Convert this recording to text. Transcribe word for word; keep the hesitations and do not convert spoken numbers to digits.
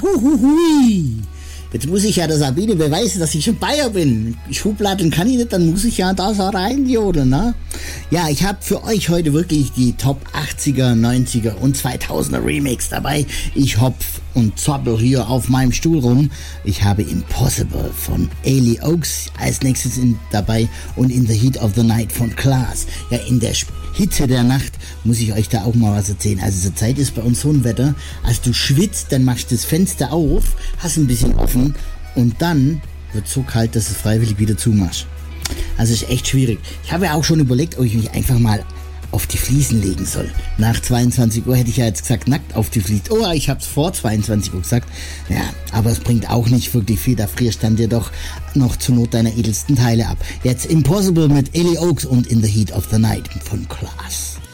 Huhuhui. Jetzt muss ich ja der Sabine beweisen, dass ich schon Bayer bin. Schubladen kann ich nicht, dann muss ich ja da so reinjodeln, ne? Ja, ich habe für euch heute wirklich die Top achtziger, neunziger und zweitausender Remix dabei. Ich hopf und zoppel hier auf meinem Stuhl rum. Ich habe Impossible von Ailey Oaks als nächstes in, dabei und In the Heat of the Night von Klaas. Ja, in der Hitze der Nacht muss ich euch da auch mal was erzählen. Also zur Zeit ist bei uns so ein Wetter, als du schwitzt, dann machst du das Fenster auf, hast ein bisschen offen und dann wird es so kalt, dass du es freiwillig wieder zumachst. Also ist echt schwierig. Ich habe ja auch schon überlegt, ob ich mich einfach mal auf die Fliesen legen soll. Nach zweiundzwanzig Uhr hätte ich ja jetzt gesagt, nackt auf die Fliesen. Oh, ich habe es vor zweiundzwanzig Uhr gesagt. Ja, aber es bringt auch nicht wirklich viel. Da frierst dann dir doch noch zur Not deiner edelsten Teile ab. Jetzt Impossible mit Ailey Oaks und In the Heat of the Night von Klaas.